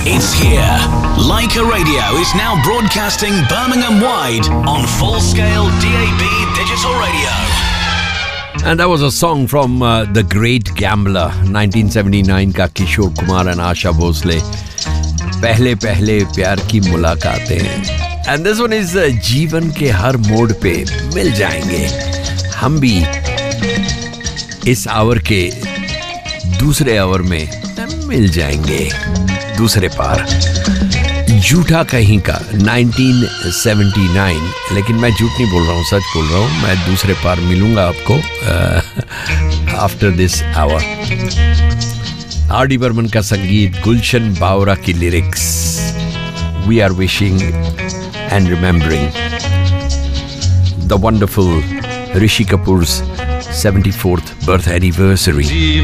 It's here. Leica Radio is now broadcasting Birmingham wide on full-scale DAB digital radio. And that was a song from The Great Gambler, 1979 का Kishore Kumar and Asha Bhosle. पहले पहले प्यार की मुलाकातें. And this one is जीवन के हर मोड़ पे मिल जाएंगे. हम भी इस आवर के दूसरे आवर में मिल जाएंगे. दूसरे पार. झूठा कहीं का 1979. लेकिन मैं झूठ नहीं बोल रहा हूँ, सच बोल रहा हूँ. मैं दूसरे पार मिलूंगा आपको after this our. RD. Burman का संगीत, गुलशन बावरा की lyrics. We are wishing and remembering the wonderful Rishi Kapoors 74th birth anniversary.